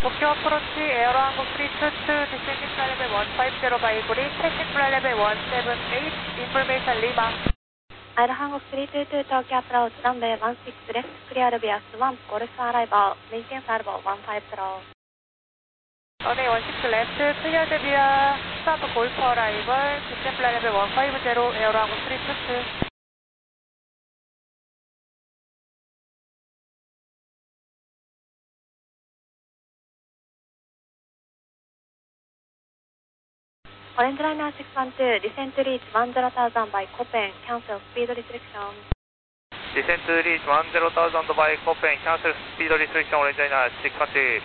Tokyo approach, Aero Hanguk 322, descending flight level 150 by Guri, taking flight level 178, information Lima. Aero Hanguk 322, Tokyo approach, runway 16 left, clear via 1, Golf arrival, maintain arrival 150. Runway 16 left, clear via stop Golf arrival, descend flight level 150, Aero Hanguk 322. Orange Liner 612, descent to reach 10,000 by Copen, cancel speed restriction. Descent to reach 10,000 by Copen, cancel speed restriction, Orange Liner 612.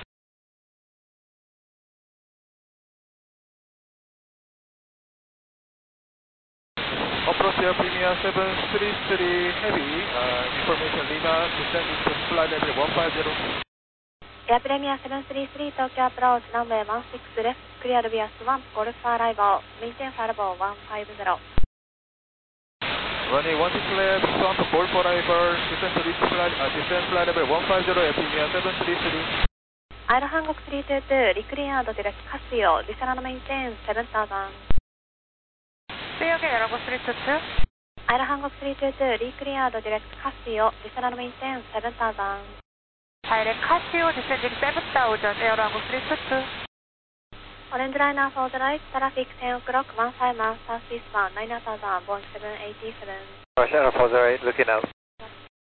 Approach Air Premier 733 Heavy, information Lima, descending to flight level 150. Air Premier 733, Tokyo approach, runway 16 left, clear via 1, Golf arrival, maintain arrival 150. Runway 16 left, front Golf arrival, descend flight level 150, Air Premier 733. Aero Hanguk 322, recleared direct Casio, descend and maintain 7,000. Say again, Aero Hanguk 322. Aero Hanguk 322, recleared direct Casio, descend and maintain 7,000. Direct Casio, descending 7,000, Aero Hanguk 322. Orange Liner for the right, traffic 10 o'clock, 15 miles southeast 1, 9,000, Boeing 787. Russia for the right, looking out.